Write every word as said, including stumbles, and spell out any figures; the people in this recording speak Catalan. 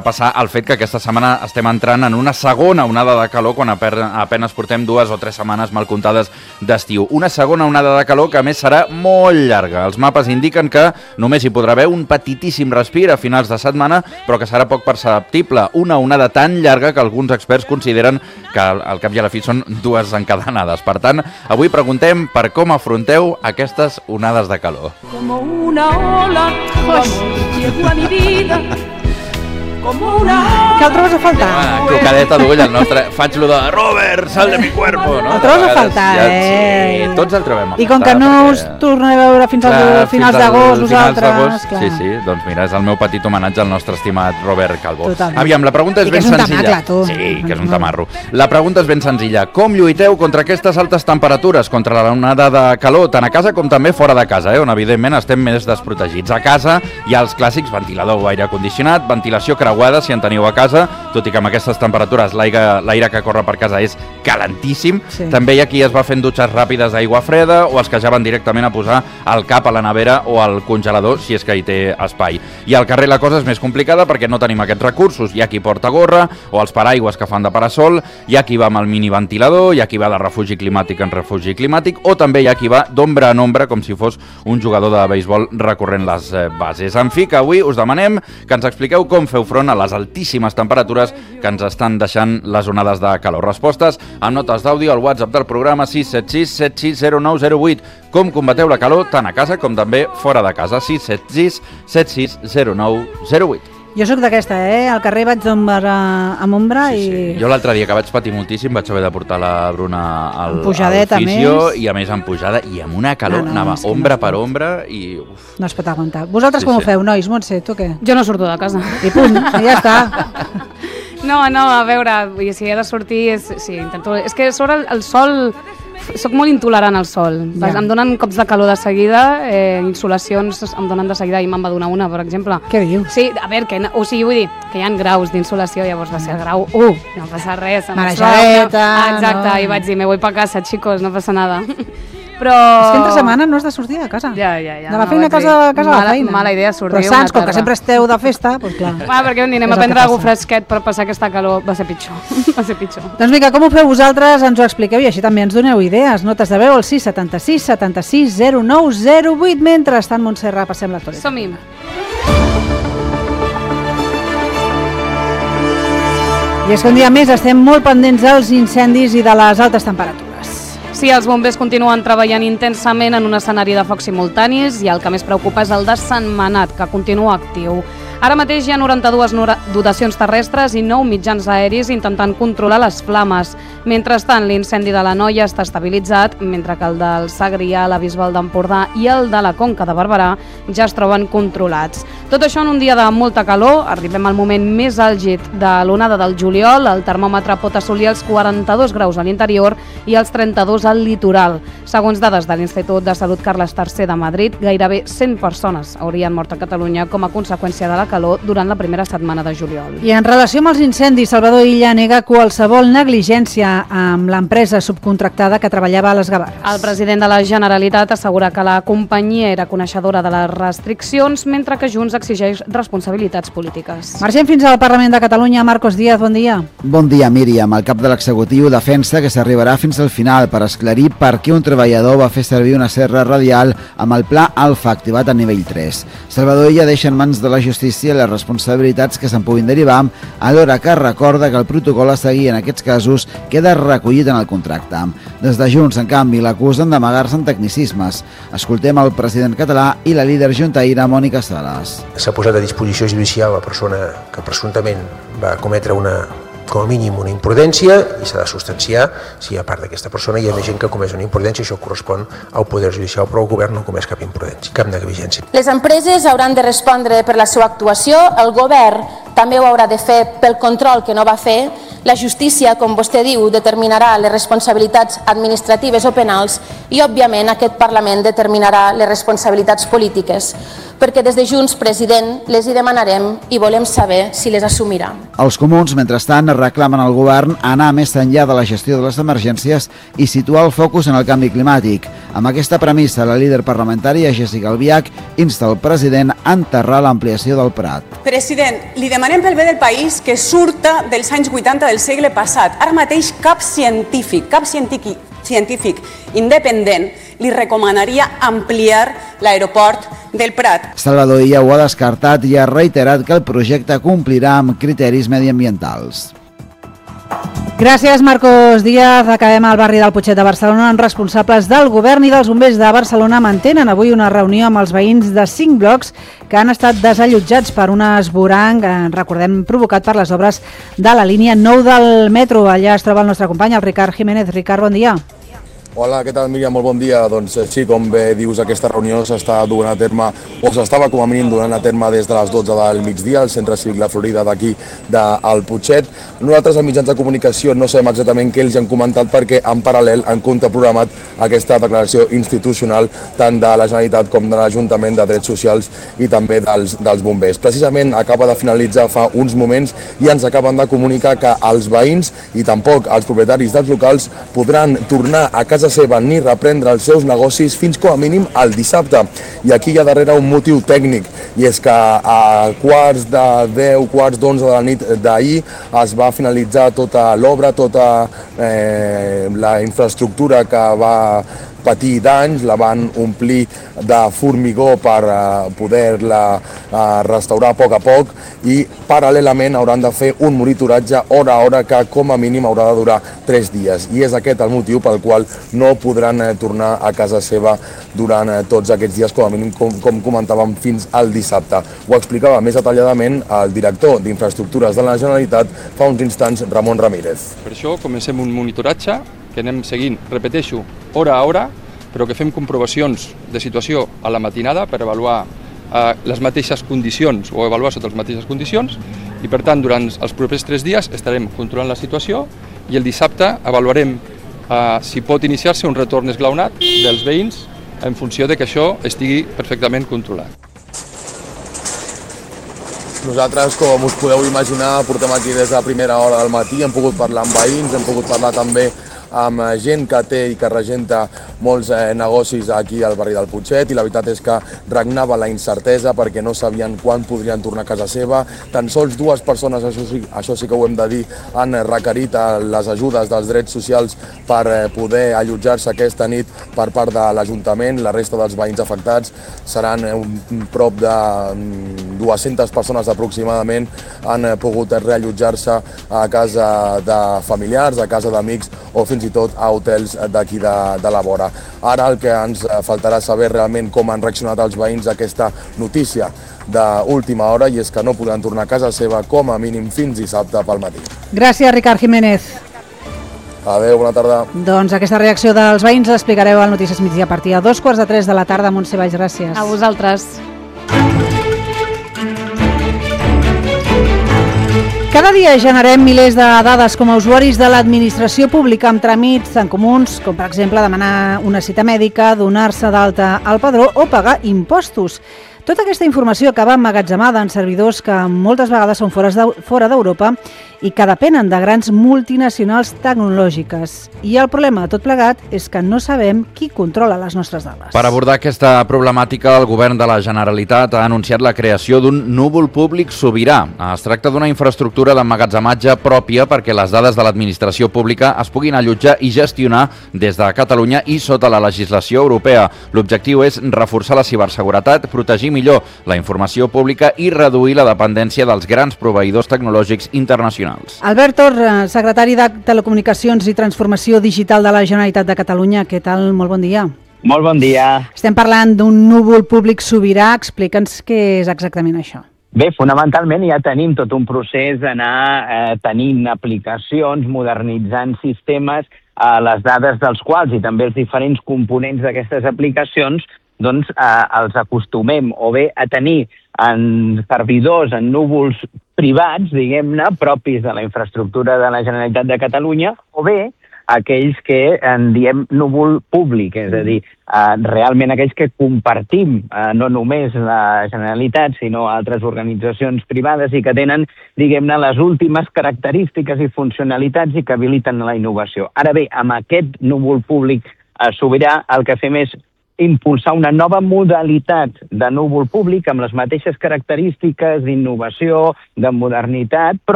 repassar el fet que aquesta setmana estem entrant en una segona onada de calor quan apenas portem dues o tres setmanes mal comptades d'estiu. Una segona onada de calor que a més serà molt llarga. Els mapes indiquen que només hi podrà haver un petitíssim respir a finals de setmana, però que serà poc perceptible. Una onada tan llarga que alguns experts consideren que al cap i a la fi són dues encadenades. Per tant, avui preguntem per com afronteu aquestes onades de calor. Como una ola, llegó a mi vida. Como una... Què el trobes a faltar? Ah, clocadeta d'ull, el nostre... Faig lo de Robert, sal de mi cuerpo, no? El trobes a faltar, ja, eh? Sí, tots el trobem a faltar. I com que no perquè... us tornareu a veure fins als clar, finals d'agost, vosaltres... Clar. Sí, sí, doncs mira, és el meu petit homenatge al nostre estimat Robert Calvo. Totalment. Aviam, la pregunta és I ben és senzilla. Tamacle, tu. Sí, que és un tamarro. La pregunta és ben senzilla. Com lluiteu contra aquestes altes temperatures, contra la onada de calor, tant a casa com també fora de casa, eh? On evidentment estem més desprotegits. A casa hi ha els clàssics ventilador o aire condicionat, ventilació creuada, si en teniu a casa, tot i que amb aquestes temperatures l'aire que corre per casa és calentíssim. Sí. També hi ha qui es va fent dutxes ràpides d'aigua freda o els que ja van directament a posar el cap a la nevera o al congelador, si és que hi té espai. I al carrer la cosa és més complicada perquè no tenim aquests recursos. Hi ha qui porta gorra o els paraigües que fan de parasol, hi ha qui va amb el miniventilador, hi ha qui va de refugi climàtic en refugi climàtic o també hi ha qui va d'ombra en ombra com si fos un jugador de beisbol recorrent les bases. En fi, que avui us demanem que ens expliqueu com feu front a les altíssimes temperatures que ens estan deixant les onades de calor. Respostes amb notes d'àudio al WhatsApp del programa sis set sis set sis zero nou zero vuit. Com combateu la calor tant a casa com també fora de casa. sis set sis set sis zero nou zero vuit. Jo sóc d'aquesta, eh? Al carrer vaig d'ombra amb ombra sí, sí. i... Jo l'altre dia que vaig patir moltíssim vaig haver de portar la Bruna al, Pujadeta, al fisio més. I a més amb pujada i amb una calor, no, no, anava no ombra no per ombra i... Uf. No es pot aguantar. Vosaltres sí, com sí. ho feu, nois? Montse, tu què? Jo no surto de casa. I punt, i ja està. No, no, a veure, si he de sortir, és, sí, intento... És que sobre el, el sol... Soc molt intolerant al sol. Ja. Em donen cops de calor de seguida, eh, insolacions em donen de seguida i me'n va donar una, per exemple. Què dius? Sí, a veure, que, o sigui, vull dir que hi ha graus d'insolació, llavors va ser el grau u, no passa res. Marejadeta, exacte, no. I vaig dir, me voy pa casa, chicos, no passa nada. Però... És que entre setmana no has de sortir de casa. Ja, ja, ja. De la feina a casa, a casa mala, a la feina. Mala idea sortir Però Sants, com que sempre esteu de festa, doncs clar. Va, perquè un dia anem a prendre alguna fresquet per passar aquesta calor, va ser pitjor. va ser pitjor. Doncs vinga, com ho feu vosaltres, ens ho expliqueu i així també ens doneu idees. Notes de veu al sis setanta sis setanta sis zero nou zero vuit. Mentrestant, Montserrat, passem l'actualitat. Som-hi. I és que un dia més estem molt pendents dels incendis i de les altes temperatures. Sí, els bombers continuen treballant intensament en un escenari de focs simultanis i el que més preocupa és el de Sentmenat, que continua actiu. Ara mateix hi ha noranta-dues dotacions terrestres i nou mitjans aeris intentant controlar les flames. Mentrestant, l'incendi de la Noia està estabilitzat, mentre que el del Segrià, la Bisbal d'Empordà i el de la Conca de Barberà ja es troben controlats. Tot això en un dia de molta calor, arribem al moment més àlgid de l'onada del juliol, el termòmetre pot assolir els quaranta-dos graus a l'interior i els trenta-dos al litoral. Segons dades de l'Institut de Salut Carles tercer de Madrid, gairebé cent persones haurien mort a Catalunya com a conseqüència de la calor durant la primera setmana de juliol. I en relació amb els incendis, Salvador Illa nega qualsevol negligència amb l'empresa subcontractada que treballava a les Gavarres. El president de la Generalitat assegura que la companyia era coneixedora de les restriccions, mentre que Junts exigeix responsabilitats polítiques. Marxem fins al Parlament de Catalunya. Marcos Díaz, bon dia. Bon dia, Míriam. El cap de l'executiu defensa que s'arribarà fins al final per esclarir per què un treballador va fer servir una serra radial amb el pla Alfa activat a nivell tres. Salvador Illa deixa en mans de la justícia les responsabilitats que se'n puguin derivar, alhora que recorda que el protocol a seguir en aquests casos queda recollit en el contracte. Des de Junts, en canvi, l'acusen d'amagar-se en tecnicismes. Escoltem el president català i la líder juntaïra Mònica Sales. S'ha posat a disposició judicial la persona que presumptament va cometre una com a mínim una imprudència i s'ha de substanciar si a part d'aquesta persona hi ha més gent que ha comès una imprudència, això correspon al Poder Judicial, però el govern no ha comès cap imprudència, cap negligència. Les empreses hauran de respondre per la seva actuació, el govern també ho haurà de fer pel control que no va fer, la justícia, com vostè diu, determinarà les responsabilitats administratives o penals i, òbviament, aquest Parlament determinarà les responsabilitats polítiques. perquè des de Junts, president, les hi demanarem i volem saber si les assumirà. Els comuns, mentrestant, reclamen al govern anar més enllà de la gestió de les emergències i situar el focus en el canvi climàtic. Amb aquesta premissa, la líder parlamentària, Jéssica Albiach, insta el president a enterrar l'ampliació del Prat. President, li demanem pel bé del país que surta dels anys vuitanta del segle passat. Ara mateix cap científic, cap científic, científic independent li recomanaria ampliar l'aeroport del Prat. Salvador Illa ho ha descartat i ha reiterat que el projecte complirà amb criteris mediambientals. Gràcies, Marcos Díaz. Acabem al barri del Putxet de Barcelona, on responsables del govern i dels bombers de Barcelona mantenen avui una reunió amb els veïns de cinc blocs que han estat desallotjats per un esborang, recordem, provocat per les obres de la línia nou del metro. Allà es troba el nostre company, el Ricard Jiménez. Ricard, bon dia. Hola, què tal, Míriam? Molt bon dia. Doncs sí, com bé dius, aquesta reunió s'està duent a terme, o s'estava com a mínim duent a terme des de les dotze del migdia al Centre Cívic La Florida d'aquí del Putxet. Nosaltres, als mitjans de comunicació, no sabem exactament què ells han comentat perquè en paral·lel han contraprogramat aquesta declaració institucional tant de la Generalitat com de l'Ajuntament de Drets Socials i també dels, dels bombers. Precisament acaba de finalitzar fa uns moments i ens acaben de comunicar que els veïns i tampoc els propietaris dels locals podran tornar a casa seva ni reprendre els seus negocis fins com a mínim el dissabte. I aquí hi ha darrere un motiu tècnic, i és que a quarts de deu, quarts d'onze de la nit d'ahir es va finalitzar tota l'obra, tota eh, la infraestructura que va patir danys, la van omplir de formigó per uh, poder-la uh, restaurar a poc a poc i paral·lelament hauran de fer un monitoratge hora a hora que com a mínim haurà de durar tres dies. I és aquest el motiu pel qual no podran uh, tornar a casa seva durant uh, tots aquests dies, com a mínim, com, com comentàvem, fins al dissabte. Ho explicava més detalladament el director d'Infraestructures de la Generalitat fa uns instants, Ramon Ramírez. Per això comencem un monitoratge que anem seguint, repeteixo, hora a hora, però que fem comprovacions de situació a la matinada per avaluar eh, les mateixes condicions o avaluar sota les mateixes condicions i per tant durant els propers tres dies estarem controlant la situació i el dissabte avaluarem eh, si pot iniciar-se un retorn esglaonat dels veïns en funció de que això estigui perfectament controlat. Nosaltres, com us podeu imaginar, portem aquí des de primera hora del matí, hem pogut parlar amb veïns, hem pogut parlar també amb gent que té i que regenta molts eh, negocis aquí al barri del Putxet, i la veritat és que regnava la incertesa perquè no sabien quan podrien tornar a casa seva. Tan sols dues persones, això sí, això sí que ho hem de dir, han requerit les ajudes dels drets socials per eh, poder allotjar-se aquesta nit per part de l'Ajuntament. La resta dels veïns afectats seran un, un prop de dues-centes persones aproximadament, han pogut reallotjar-se a casa de familiars, a casa d'amics o fins i tot a hotels d'aquí de, de la vora. Ara el que ens faltarà saber realment com han reaccionat els veïns a aquesta notícia d'última hora, i és que no podran tornar a casa seva com a mínim fins dissabte pel matí. Gràcies, Ricard Jiménez. Adéu, bona tarda. Doncs aquesta reacció dels veïns l'explicareu al Notícies Migdia a partir de dos quarts de tres de la tarda. Montse Valls, gràcies. A vosaltres. Cada dia generem milers de dades com a usuaris de l'administració pública amb tràmits tan comuns com, per exemple, demanar una cita mèdica, donar-se d'alta al padró o pagar impostos. Tota aquesta informació acaba emmagatzemada en servidors que moltes vegades són fora d'Europa i que depenen de grans multinacionals tecnològiques. I el problema de tot plegat és que no sabem qui controla les nostres dades. Per abordar aquesta problemàtica, el govern de la Generalitat ha anunciat la creació d'un núvol públic sobirà. Es tracta d'una infraestructura d'emmagatzematge pròpia perquè les dades de l'administració pública es puguin allotjar i gestionar des de Catalunya i sota la legislació europea. L'objectiu és reforçar la ciberseguretat, protegir millor la informació pública i reduir la dependència dels grans proveïdors tecnològics internacionals. Albert Tor, secretari de Telecomunicacions i Transformació Digital de la Generalitat de Catalunya, què tal? Molt bon dia. Molt bon dia. Estem parlant d'un núvol públic sobirà. Explica'ns què és exactament això. Bé, fonamentalment ja tenim tot un procés d'anar eh, tenint aplicacions, modernitzant sistemes, eh, les dades dels quals i també els diferents components d'aquestes aplicacions doncs eh, els acostumem o bé a tenir en servidors, en núvols privats, diguem-ne, propis de la infraestructura de la Generalitat de Catalunya, o bé aquells que en diem núvol públic, és a dir, eh, realment aquells que compartim eh, no només la Generalitat, sinó altres organitzacions privades i que tenen, diguem-ne, les últimes característiques i funcionalitats i que habiliten la innovació. Ara bé, amb aquest núvol públic eh, sobirà el que fem és impulsar una nova modalitat de núvol públic amb les mateixes característiques d'innovació, de modernitat, però